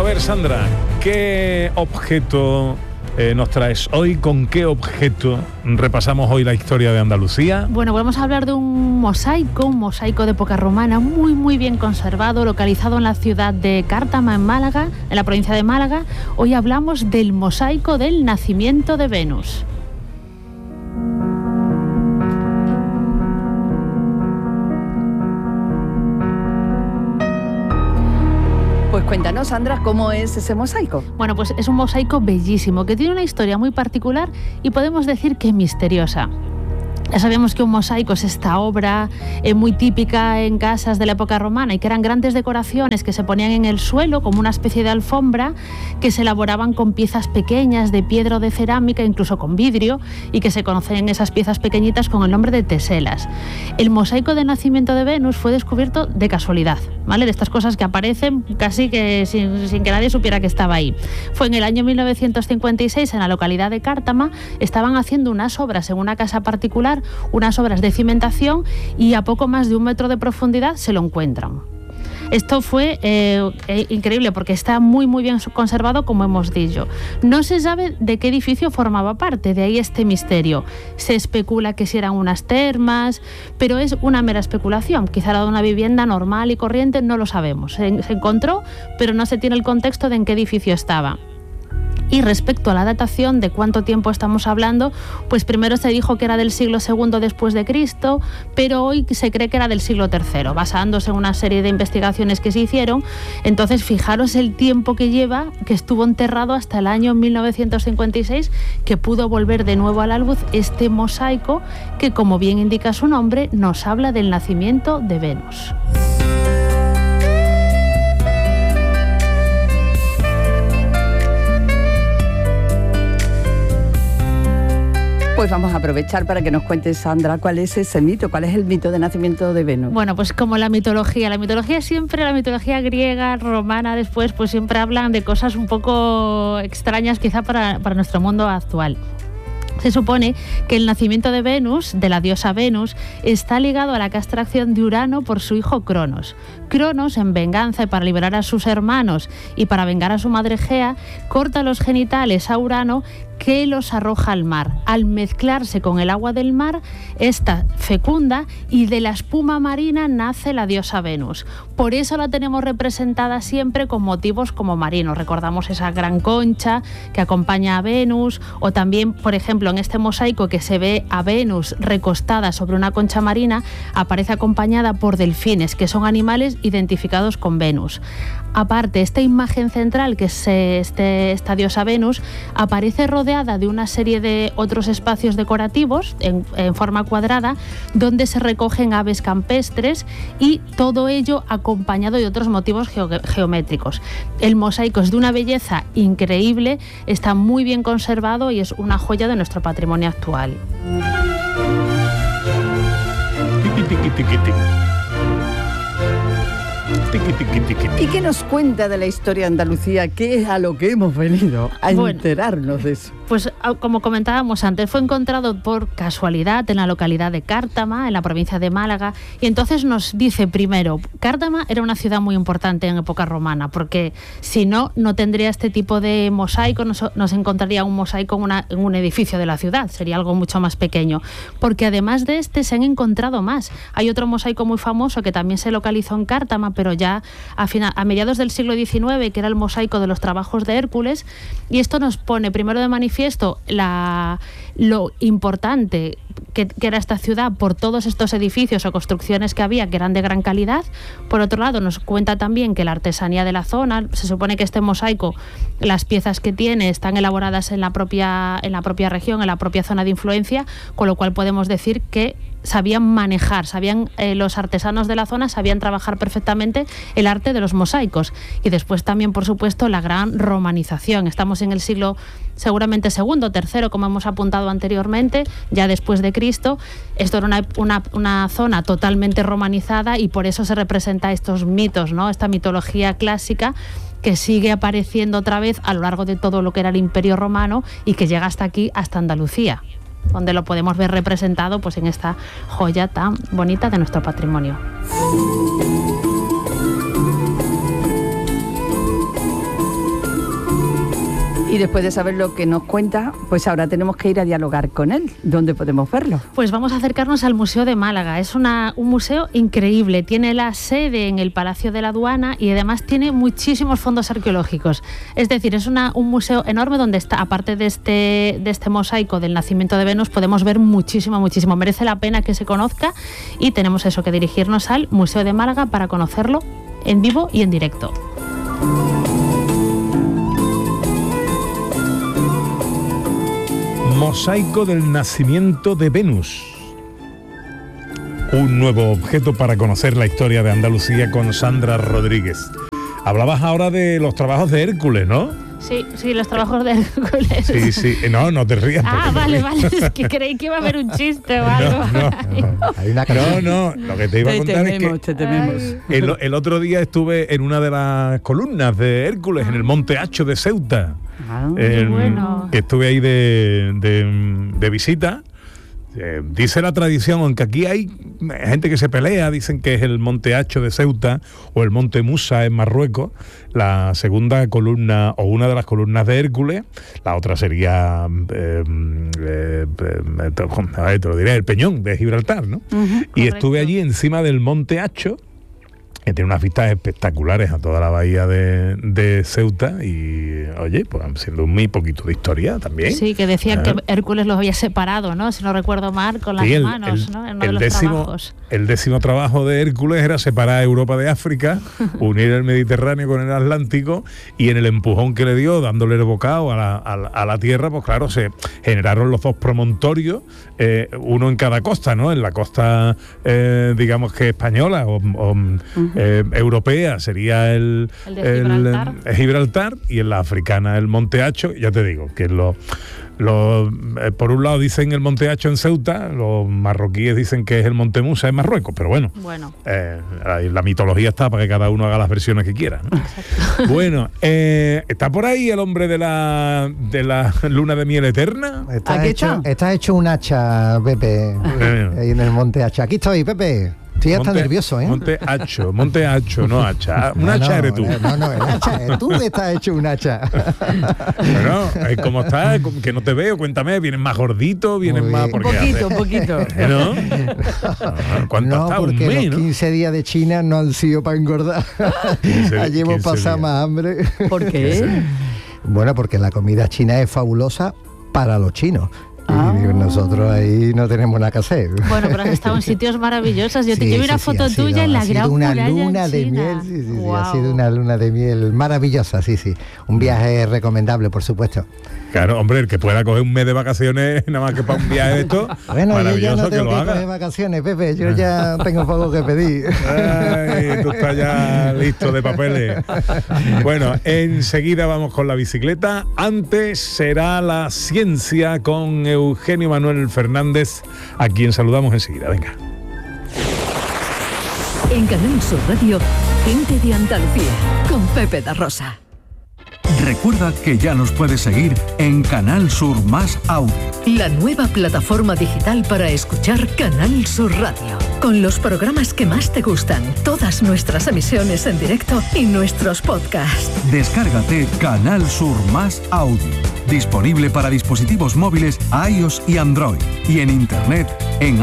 ver, Sandra, ¿qué objeto nos traes hoy? ¿Con qué objeto repasamos hoy la historia de Andalucía? Bueno, vamos a hablar de un mosaico de época romana, muy bien conservado, localizado en la ciudad de Cártama, en Málaga, en la provincia de Málaga. Hoy hablamos del mosaico del nacimiento de Venus. Pues cuéntanos, Sandra, ¿cómo es ese mosaico? Bueno, pues es un mosaico bellísimo, que tiene una historia muy particular y podemos decir que misteriosa. Ya sabemos que un mosaico es esta obra muy típica en casas de la época romana y que eran grandes decoraciones que se ponían en el suelo como una especie de alfombra que se elaboraban con piezas pequeñas de piedra o de cerámica, incluso con vidrio, y que se conocen esas piezas pequeñitas con el nombre de teselas. El mosaico de nacimiento de Venus fue descubierto de casualidad, ¿vale? De estas cosas que aparecen casi que sin que nadie supiera que estaba ahí. Fue en el año 1956 en la localidad de Cártama. Estaban haciendo unas obras en una casa particular, unas obras de cimentación, y a poco más de 1 metro de profundidad se lo encuentran. Esto fue increíble porque está muy bien conservado, como hemos dicho. No se sabe de qué edificio formaba parte, de ahí este misterio. Se especula que si eran unas termas, pero es una mera especulación. Quizá era de una vivienda normal y corriente, no lo sabemos. Se encontró, pero no se tiene el contexto de en qué edificio estaba. Y respecto a la datación de cuánto tiempo estamos hablando, pues primero se dijo que era del siglo II después de Cristo, pero hoy se cree que era del siglo III, basándose en una serie de investigaciones que se hicieron. Entonces, fijaros el tiempo que lleva, que estuvo enterrado hasta el año 1956, que pudo volver de nuevo a la luz este mosaico que, como bien indica su nombre, nos habla del nacimiento de Venus. Pues vamos a aprovechar para que nos cuentes, Sandra, cuál es ese mito, cuál es el mito de nacimiento de Venus. Bueno, pues como la mitología siempre, la mitología griega, romana, después, pues siempre hablan de cosas un poco extrañas quizá para nuestro mundo actual. Se supone que el nacimiento de Venus, de la diosa Venus, está ligado a la castración de Urano por su hijo Cronos. Cronos, en venganza y para liberar a sus hermanos y para vengar a su madre Gea, corta los genitales a Urano, que los arroja al mar. Al mezclarse con el agua del mar, esta fecunda y de la espuma marina nace la diosa Venus. Por eso la tenemos representada siempre con motivos como marinos. Recordamos esa gran concha que acompaña a Venus, o también, por ejemplo, en este mosaico que se ve a Venus recostada sobre una concha marina, aparece acompañada por delfines, que son animales identificados con Venus. Aparte, esta imagen central, que es esta diosa Venus, aparece rodeada de una serie de otros espacios decorativos en forma cuadrada, donde se recogen aves campestres, y todo ello acompañado de otros motivos geométricos. El mosaico es de una belleza increíble, está muy bien conservado y es una joya de nuestro patrimonio actual. ¿Y qué nos cuenta de la historia de Andalucía? ¿Qué es a lo que hemos venido a enterarnos de eso? Pues como comentábamos antes, fue encontrado por casualidad en la localidad de Cártama, en la provincia de Málaga, y entonces nos dice primero, Cártama era una ciudad muy importante en época romana, porque si no tendría este tipo de mosaico, no se encontraría un mosaico en un edificio de la ciudad, sería algo mucho más pequeño, porque además de este se han encontrado más. Hay otro mosaico muy famoso que también se localizó en Cártama, pero ya a mediados del siglo XIX, que era el mosaico de los trabajos de Hércules, y esto nos pone primero de manifiesto lo importante que era esta ciudad por todos estos edificios o construcciones que había, que eran de gran calidad. Por otro lado, nos cuenta también que la artesanía de la zona, se supone que este mosaico, las piezas que tiene están elaboradas en la propia región, en la propia zona de influencia, con lo cual podemos decir que sabían manejar, los artesanos de la zona sabían trabajar perfectamente el arte de los mosaicos. Y después también, por supuesto, la gran romanización. Estamos en el siglo seguramente segundo, tercero, como hemos apuntado anteriormente, ya después de Cristo. Esto era una zona totalmente romanizada, y por eso se representa estos mitos, ¿no? Esta mitología clásica que sigue apareciendo otra vez a lo largo de todo lo que era el Imperio Romano y que llega hasta aquí, hasta Andalucía, donde lo podemos ver representado pues en esta joya tan bonita de nuestro patrimonio. Y después de saber lo que nos cuenta, pues ahora tenemos que ir a dialogar con él. ¿Dónde podemos verlo? Pues vamos a acercarnos al Museo de Málaga. Es un museo increíble. Tiene la sede en el Palacio de la Aduana y además tiene muchísimos fondos arqueológicos. Es decir, es un museo enorme donde está, aparte de este mosaico del nacimiento de Venus, podemos ver muchísimo. Merece la pena que se conozca y tenemos eso que dirigirnos al Museo de Málaga para conocerlo en vivo y en directo. Mosaico del nacimiento de Venus. Un nuevo objeto para conocer la historia de Andalucía con Sandra Rodríguez. Hablabas ahora de los trabajos de Hércules, ¿no? Sí, los trabajos de Hércules. Sí, no te rías. Vale, es que creí que iba a haber un chiste o algo. No, lo que te iba a contar es que el otro día estuve en una de las columnas de Hércules, en el Monte Hacho de Ceuta. Bueno. Que estuve ahí de visita. Dice la tradición, aunque aquí hay gente que se pelea, dicen que es el Monte Hacho de Ceuta o el Monte Musa en Marruecos, la segunda columna o una de las columnas de Hércules. La otra sería, te lo diré, el Peñón de Gibraltar, ¿no? Y estuve allí encima del Monte Hacho, que tiene unas vistas espectaculares a toda la bahía de Ceuta y, oye, pues siendo muy poquito de historia también. Sí, que decían que Hércules los había separado, ¿no? Si no recuerdo mal, con las manos, ¿no? En uno de los trabajos. El 10º trabajo de Hércules era separar Europa de África, unir el Mediterráneo con el Atlántico, y en el empujón que le dio, dándole el bocado a la tierra, pues claro, se generaron los dos promontorios, uno en cada costa, ¿no? En la costa, digamos que española o europea sería el Gibraltar, y en la africana el Monte Hacho. Ya te digo que por un lado dicen el Monte Hacho en Ceuta, los marroquíes dicen que es el Monte Musa en Marruecos, pero bueno. La mitología está para que cada uno haga las versiones que quiera, ¿no? Bueno, ¿está por ahí el hombre de la luna de miel eterna? Está hecho un hacha, Pepe, ahí en el Monte Hacha. Aquí estoy, Pepe. Estoy hasta nervioso, ¿eh? Monte Hacho, no hacha. Un hacha eres tú. No, el hacha, tú estás hecho un hacha. Bueno, ¿cómo estás? Que no te veo, cuéntame, ¿vienes más gordito? ¿Vienes más? Un poquito. ¿No? ¿Cuánto está? Porque un mes, los 15 días de China no han sido para engordar. Allí hemos pasado más hambre. ¿Por qué? Bueno, porque la comida china es fabulosa para los chinos. Y nosotros ahí no tenemos nada que hacer. Bueno, pero has estado en sitios maravillosos. Yo te llevo una foto tuya en la Gran Muralla luna de miel, wow. Ha sido una luna de miel maravillosa, sí. Un viaje recomendable, por supuesto. Claro, hombre, el que pueda coger un mes de vacaciones nada más que para un viaje de esto, bueno, maravilloso, yo ya no tengo que lo haga. Coger vacaciones, Pepe, yo ya tengo poco que pedir. Ay, tú estás ya listo de papeles. Bueno, enseguida vamos con la bicicleta. Antes será la ciencia con Eugenio Manuel Fernández, a quien saludamos enseguida. Venga. En Canal Sur Radio, Gente de Andalucía, con Pepe da Rosa. Recuerda que ya nos puedes seguir en Canal Sur Más Audio. La nueva plataforma digital para escuchar Canal Sur Radio. Con los programas que más te gustan, todas nuestras emisiones en directo y nuestros podcasts. Descárgate Canal Sur Más Audio. Disponible para dispositivos móviles iOS y Android. Y en internet en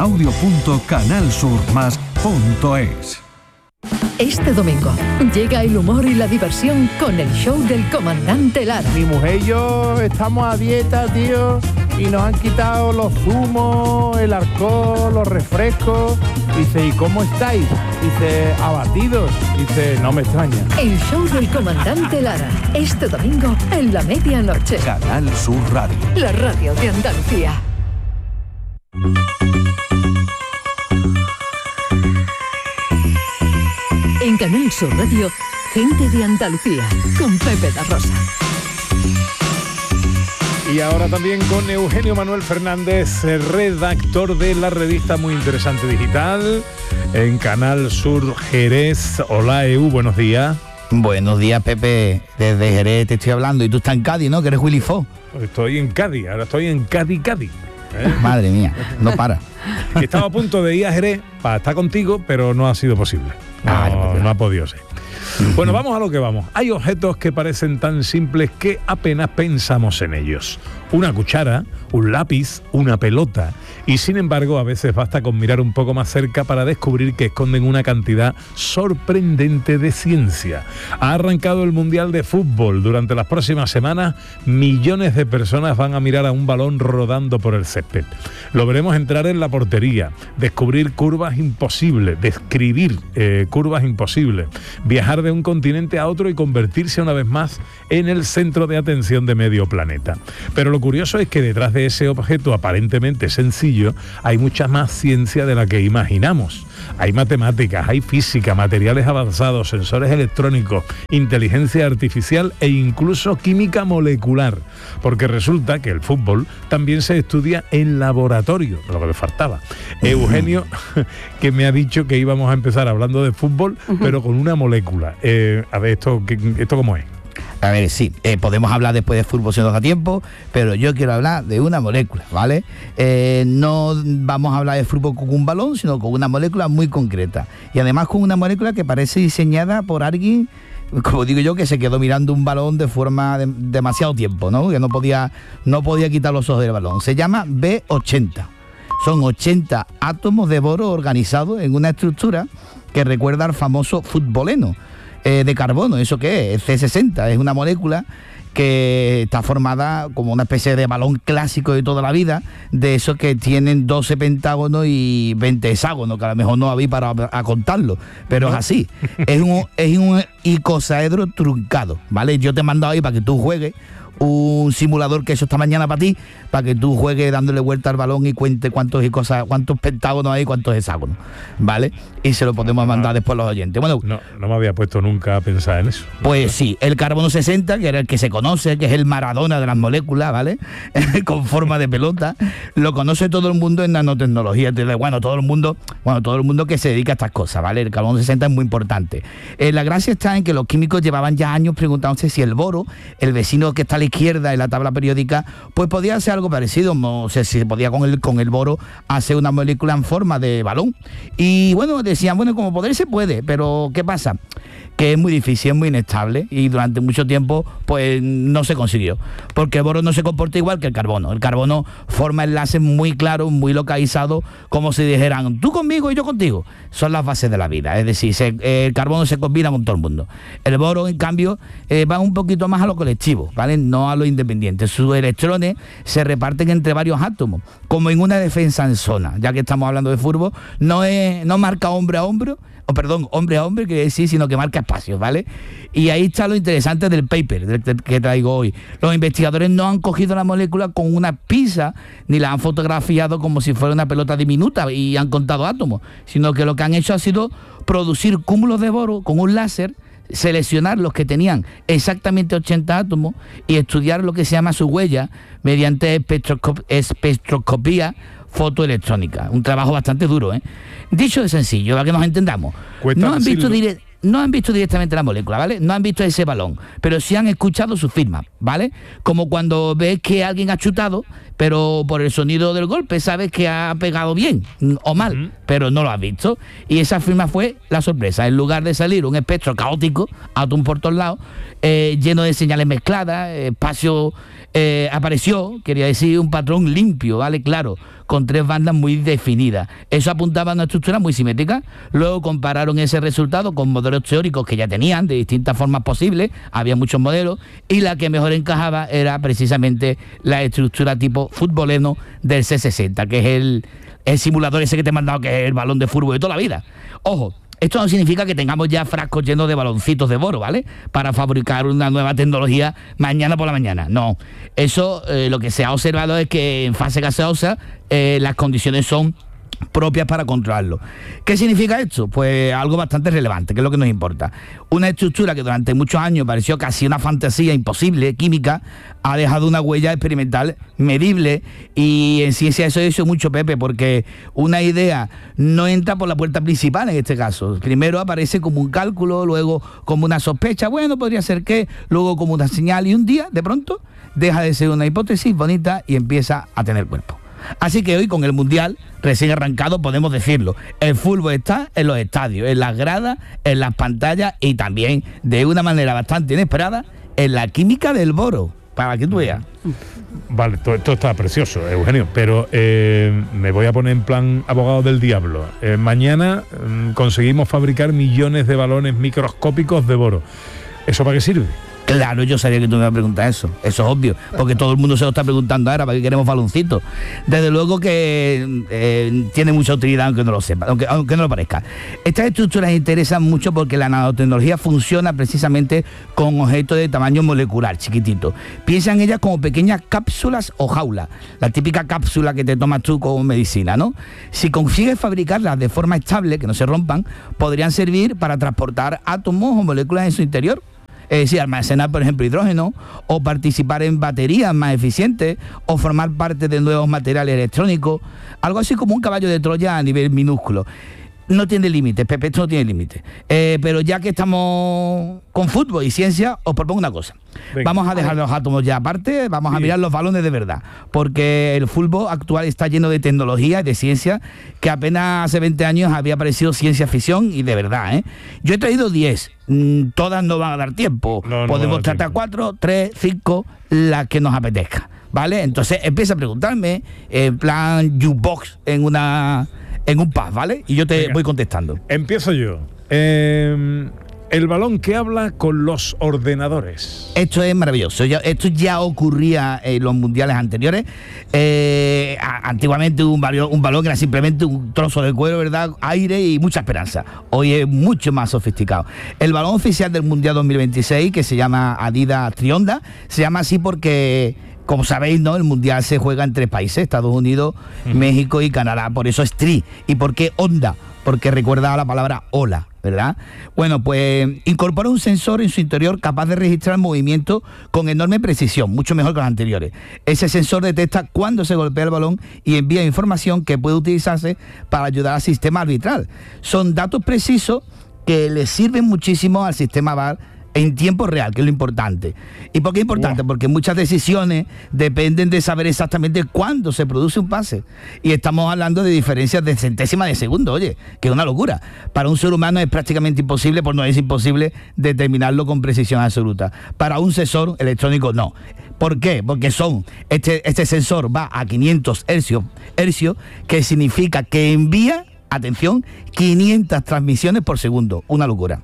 audio.canalsurmas.es. Este domingo llega el humor y la diversión con el show del comandante Lara. Mi mujer y yo estamos a dieta, tío, y nos han quitado los zumos, el alcohol, los refrescos. Dice, ¿y cómo estáis? Dice, abatidos. Dice, no me extraña. El show del comandante Lara, este domingo en la medianoche. Canal Sur Radio. La radio de Andalucía. En Canal Sur Radio, Gente de Andalucía, con Pepe da Rosa. Y ahora también con Eugenio Manuel Fernández, redactor de la revista muy interesante digital en Canal Sur Jerez. Hola, buenos días. Buenos días, Pepe. Desde Jerez te estoy hablando y tú estás en Cádiz, ¿no? Que eres Willy Fox. Estoy en Cádiz, ahora estoy en Cádiz. Madre mía, no para. Estaba a punto de ir a Jerez para estar contigo, pero no ha sido posible. No ha podido ser. Bueno, vamos a lo que vamos. Hay objetos que parecen tan simples que apenas pensamos en ellos. Una cuchara, un lápiz, una pelota. Y sin embargo, a veces basta con mirar un poco más cerca para descubrir que esconden una cantidad sorprendente de ciencia. Ha arrancado el Mundial de Fútbol. Durante las próximas semanas, millones de personas van a mirar a un balón rodando por el césped. Lo veremos entrar en la portería, descubrir curvas imposibles, describir curvas imposibles, viajar de un continente a otro y convertirse una vez más en el centro de atención de medio planeta. Pero lo curioso es que detrás de ese objeto aparentemente sencillo hay mucha más ciencia de la que imaginamos. Hay matemáticas, hay física, materiales avanzados, sensores electrónicos, inteligencia artificial e incluso química molecular. Porque resulta que el fútbol también se estudia en laboratorio, lo que le faltaba. Eugenio, que me ha dicho que íbamos a empezar hablando de fútbol, pero con una molécula. A ver, ¿esto cómo es? A ver, sí, podemos hablar después de fútbol si nos da tiempo, pero yo quiero hablar de una molécula, ¿vale? No vamos a hablar de fútbol con un balón, sino con una molécula muy concreta. Y además con una molécula que parece diseñada por alguien, como digo yo, que se quedó mirando un balón de forma de demasiado tiempo, ¿no? Que no podía quitar los ojos del balón. Se llama B80. Son 80 átomos de boro organizados en una estructura que recuerda al famoso futboleno de carbono. ¿Eso qué es? C60, es una molécula que está formada como una especie de balón clásico de toda la vida, de esos que tienen 12 pentágonos y 20 hexágonos, que a lo mejor no había para contarlo, pero es así. Es un icosaedro truncado, ¿vale? Yo te he mandado ahí para que tú juegues un simulador que he hecho esta mañana para ti, para que tú juegues dándole vuelta al balón y cuente cuántos pentágonos hay, cuántos hexágonos, ¿vale? Y se lo podemos mandar después a los oyentes. Bueno, no me había puesto nunca a pensar en eso. Pues sí, el carbono 60, que era el que se conoce, que es el Maradona de las moléculas, ¿vale? Con forma de pelota, lo conoce todo el mundo en nanotecnología. Entonces, todo el mundo que se dedica a estas cosas, ¿vale? El carbono 60 es muy importante. La gracia está en que los químicos llevaban ya años preguntándose si el boro, el vecino que está a la izquierda en la tabla periódica, pues podía hacer algo parecido. No sé si se podía con el boro hacer una molécula en forma de balón. Y bueno, decían, como poder se puede, pero ¿qué pasa? Que es muy difícil, es muy inestable y durante mucho tiempo pues no se consiguió, porque el boro no se comporta igual que el carbono. El carbono forma enlaces muy claros, muy localizados, como si dijeran tú conmigo y yo contigo. Son las bases de la vida, es decir, el carbono se combina con todo el mundo. El boro, en cambio, va un poquito más a lo colectivo, ¿vale? No a lo independiente. Sus electrones se reparten entre varios átomos, como en una defensa en zona. Ya que estamos hablando de fútbol, no marca hombre a hombre, quiere decir, sino que marca espacios, ¿vale? Y ahí está lo interesante del paper que traigo hoy. Los investigadores no han cogido la molécula con una pinza, ni la han fotografiado como si fuera una pelota diminuta y han contado átomos, sino que lo que han hecho ha sido producir cúmulos de boro con un láser, seleccionar los que tenían exactamente 80 átomos y estudiar lo que se llama su huella mediante espectroscopía fotoelectrónica. Un trabajo bastante duro, ¿eh? Dicho de sencillo, para que nos entendamos, no han visto directamente la molécula, ¿vale? No han visto ese balón, pero sí han escuchado su firma, ¿vale? Como cuando ves que alguien ha chutado, pero por el sonido del golpe sabes que ha pegado bien o mal, pero no lo has visto. Y esa firma fue la sorpresa. En lugar de salir un espectro caótico, átomos por todos lados, lleno de señales mezcladas, apareció, quería decir, un patrón limpio, ¿vale? Claro, con 3 bandas muy definidas. Eso apuntaba a una estructura muy simétrica. Luego compararon ese resultado con modelos teóricos que ya tenían de distintas formas posibles, había muchos modelos, y la que mejor encajaba era precisamente la estructura tipo futboleno del C60, que es el simulador ese que te he mandado, que es el balón de fútbol de toda la vida. Ojo, esto no significa que tengamos ya frascos llenos de baloncitos de boro, ¿vale? Para fabricar una nueva tecnología mañana por la mañana. No, eso lo que se ha observado es que en fase gaseosa las condiciones son propias para controlarlo. ¿Qué significa esto? Pues algo bastante relevante, que es lo que nos importa. Una estructura que durante muchos años pareció casi una fantasía imposible, química, ha dejado una huella experimental medible, y en ciencia eso es mucho, Pepe, porque una idea no entra por la puerta principal en este caso. Primero aparece como un cálculo, luego como una sospecha, podría ser que, luego como una señal, y un día, de pronto, deja de ser una hipótesis bonita y empieza a tener cuerpo. Así que hoy, con el Mundial recién arrancado, podemos decirlo, el fútbol está en los estadios, en las gradas, en las pantallas y también, de una manera bastante inesperada, en la química del boro, para que tú veas. Vale, esto está precioso, Eugenio, pero me voy a poner en plan abogado del diablo. Mañana conseguimos fabricar millones de balones microscópicos de boro. ¿Eso para qué sirve? Claro, yo sabía que tú me ibas a preguntar eso es obvio, porque todo el mundo se lo está preguntando ahora, ¿para qué queremos baloncitos? Desde luego que tiene mucha utilidad, aunque no lo sepa, aunque no lo parezca. Estas estructuras interesan mucho porque la nanotecnología funciona precisamente con objetos de tamaño molecular, chiquitito. Piensa en ellas como pequeñas cápsulas o jaulas, la típica cápsula que te tomas tú como medicina, ¿no? Si consigues fabricarlas de forma estable, que no se rompan, podrían servir para transportar átomos o moléculas en su interior. Es decir, almacenar, por ejemplo, hidrógeno, o participar en baterías más eficientes, o formar parte de nuevos materiales electrónicos, algo así como un caballo de Troya a nivel minúsculo. No tiene límites, Pepe, esto no tiene límites. Pero ya que estamos con fútbol y ciencia, os propongo una cosa. Venga, vamos a dejar los átomos ya aparte, vamos a mirar los balones de verdad, porque el fútbol actual está lleno de tecnología y de ciencia que apenas hace 20 años había parecido ciencia ficción y de verdad, ¿eh? Yo he traído 10, todas no van a dar tiempo, podemos tratar 4, 3, 5, las que nos apetezca, ¿vale? Entonces empieza a preguntarme, en plan jukebox en un pub, ¿vale? Y yo te voy contestando. Empiezo yo. El balón que habla con los ordenadores. Esto es maravilloso. Esto ya ocurría en los mundiales anteriores. Antiguamente un balón era simplemente un trozo de cuero, ¿verdad? Aire y mucha esperanza. Hoy es mucho más sofisticado. El balón oficial del Mundial 2026, que se llama Adidas Trionda, se llama así porque, como sabéis, ¿no?, el Mundial se juega en 3 países, Estados Unidos, México y Canadá. Por eso es tri. ¿Y por qué onda? Porque recuerda a la palabra hola, ¿verdad? Bueno, pues incorpora un sensor en su interior capaz de registrar movimiento con enorme precisión, mucho mejor que los anteriores. Ese sensor detecta cuándo se golpea el balón y envía información que puede utilizarse para ayudar al sistema arbitral. Son datos precisos que le sirven muchísimo al sistema VAR en tiempo real, que es lo importante. ¿Y por qué es importante? Porque muchas decisiones dependen de saber exactamente cuándo se produce un pase. Y estamos hablando de diferencias de centésimas de segundo, oye, que es una locura. Para un ser humano es prácticamente imposible, por no decir imposible, determinarlo con precisión absoluta. Para un sensor electrónico no. ¿Por qué? Porque este sensor va a 500 hercios, que significa que envía, atención, 500 transmisiones por segundo. Una locura.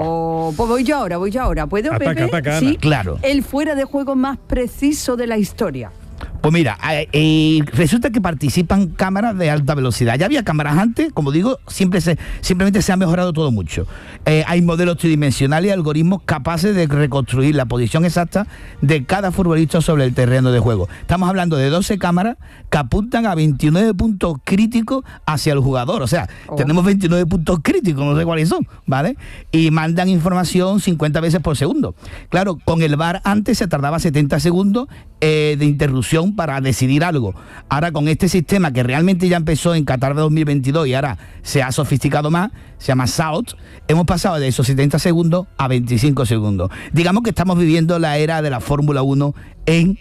Pues voy yo ahora. ¿Puedo, Pepe? Ataca, ¿Sí? Claro. El fuera de juego más preciso de la historia. Pues mira, resulta que participan cámaras de alta velocidad. Ya había cámaras antes, como digo, simplemente se ha mejorado todo mucho. Hay modelos tridimensionales y algoritmos capaces de reconstruir la posición exacta de cada futbolista sobre el terreno de juego. Estamos hablando de 12 cámaras que apuntan a 29 puntos críticos hacia el jugador. O sea, tenemos 29 puntos críticos, no sé cuáles son, ¿vale? Y mandan información 50 veces por segundo. Claro, con el VAR antes se tardaba 70 segundos de interrupción para decidir algo. Ahora, con este sistema que realmente ya empezó en Qatar de 2022 y ahora se ha sofisticado más, se llama SAOT, hemos pasado de esos 70 segundos a 25 segundos. Digamos que estamos viviendo la era de la Fórmula 1 en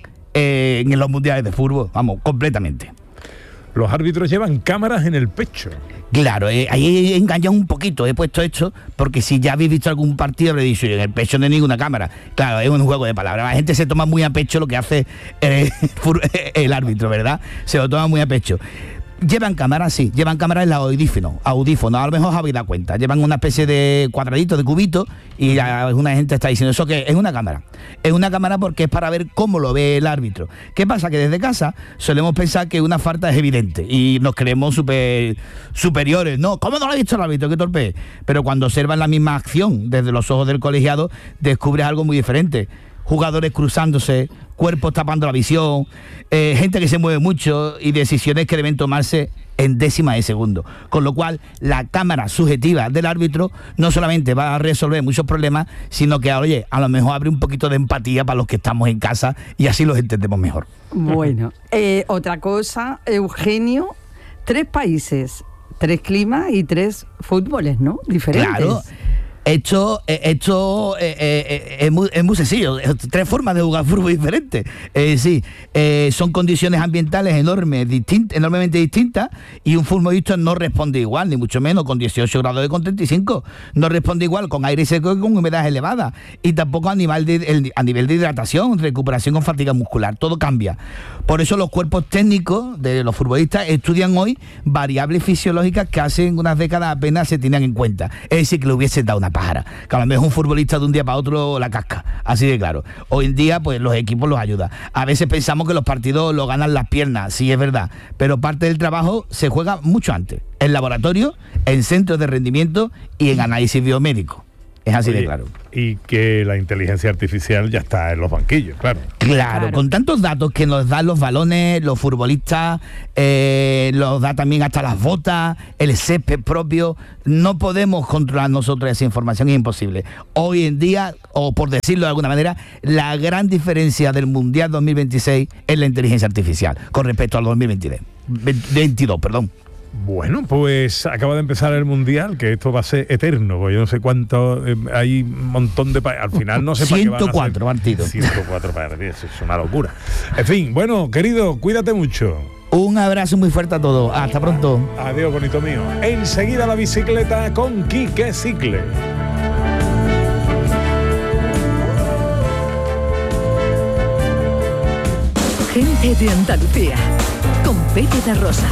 los mundiales de fútbol, vamos, completamente. Los árbitros llevan cámaras en el pecho. Claro, ahí he engañado un poquito, he puesto esto, porque si ya habéis visto algún partido, habré dicho, en el pecho no hay ninguna cámara. Claro, es un juego de palabras. La gente se toma muy a pecho lo que hace el árbitro, ¿verdad? Se lo toma muy a pecho. Llevan cámaras, sí, llevan cámaras en los audífonos, a lo mejor os habéis dado cuenta. Llevan una especie de cuadradito, de cubito, y una gente está diciendo, ¿eso qué? Es una cámara. Es una cámara porque es para ver cómo lo ve el árbitro. ¿Qué pasa? Que desde casa solemos pensar que una falta es evidente y nos creemos superiores. No, ¿cómo no lo ha visto el árbitro? ¡Qué torpe! Pero cuando observan la misma acción desde los ojos del colegiado, descubres algo muy diferente. Jugadores cruzándose, cuerpos tapando la visión, gente que se mueve mucho y decisiones que deben tomarse en décimas de segundo. Con lo cual, la cámara subjetiva del árbitro no solamente va a resolver muchos problemas, sino que, oye, a lo mejor abre un poquito de empatía para los que estamos en casa y así los entendemos mejor. Bueno, otra cosa, Eugenio, 3 países, 3 climas y 3 fútboles, ¿no? Diferentes. Claro. Esto es muy sencillo. 3 formas de jugar fútbol diferentes. Son condiciones ambientales enormemente distintas, y un futbolista no responde igual, ni mucho menos con 18 grados con 35. No responde igual con aire seco y con humedad elevada. Y tampoco a nivel de hidratación, recuperación con fatiga muscular. Todo cambia. Por eso los cuerpos técnicos de los futbolistas estudian hoy variables fisiológicas que hace unas décadas apenas se tenían en cuenta. Es decir, que le hubiese dado una pájara. Que a lo mejor un futbolista de un día para otro la casca. Así de claro. Hoy en día, pues los equipos los ayudan. A veces pensamos que los partidos los ganan las piernas. Sí, es verdad. Pero parte del trabajo se juega mucho antes. En laboratorio, en centros de rendimiento y en análisis biomédico. Es así de claro. Y que la inteligencia artificial ya está en los banquillos, claro. Claro, con tantos datos que nos dan los balones, los futbolistas, los da también hasta las botas, el césped propio. No podemos controlar nosotros esa información, es imposible. Hoy en día, o por decirlo de alguna manera, la gran diferencia del Mundial 2026 es la inteligencia artificial con respecto al 2022, perdón. Bueno, pues acaba de empezar el Mundial, que esto va a ser eterno, pues yo no sé cuánto, hay un montón de países, al final no sé para qué van a ser 104 partidos. 104 partidos, es una locura. En fin, bueno, querido, cuídate mucho. Un abrazo muy fuerte a todos, hasta pronto. Adiós, bonito mío. Enseguida la bicicleta con Quique Cicle. Gente de Andalucía, con Pepe da Rosa.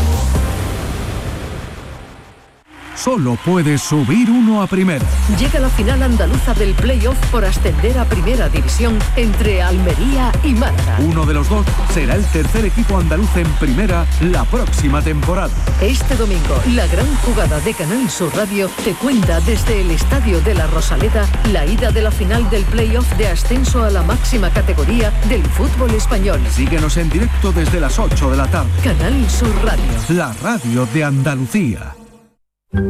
Solo puedes subir uno a primera. Llega la final andaluza del play-off por ascender a primera división entre Almería y Málaga. Uno de los dos será el tercer equipo andaluz en primera la próxima temporada. Este domingo, la gran jugada de Canal Sur Radio te cuenta desde el Estadio de la Rosaleda la ida de la final del play-off de ascenso a la máxima categoría del fútbol español. Síguenos en directo desde las 8 de la tarde. Canal Sur Radio. La radio de Andalucía.